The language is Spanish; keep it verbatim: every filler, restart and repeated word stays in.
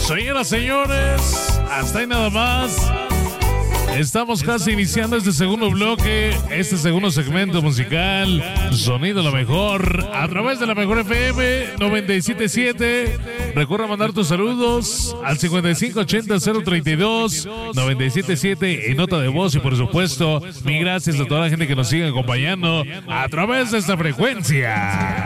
Señoras, señores, hasta ahí nada más. Estamos casi iniciando este segundo bloque, este segundo segmento musical, Sonido Lo Mejor, a través de la Mejor F M noventa y siete punto siete. Recuerda mandar tus saludos al cincuenta y cinco ochenta cero treinta y dos noventa y siete punto siete en nota de voz y por supuesto, mil gracias a toda la gente que nos sigue acompañando a través de esta frecuencia.